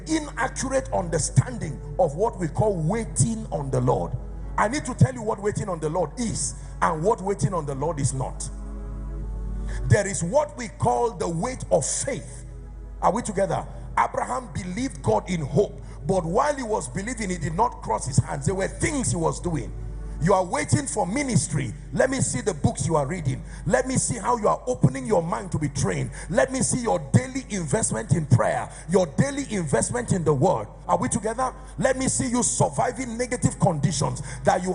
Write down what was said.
inaccurate understanding of what we call waiting on the Lord. I need to tell you what waiting on the Lord is and what waiting on the Lord is not. There is what we call the weight of faith. Are we together? Abraham believed God in hope, but while he was believing, he did not cross his hands. There were things he was doing. You are waiting for ministry. Let me see the books you are reading. Let me see how you are opening your mind to be trained. Let me see your daily investment in prayer, your daily investment in the word. Are we together? Let me see you surviving negative conditions that you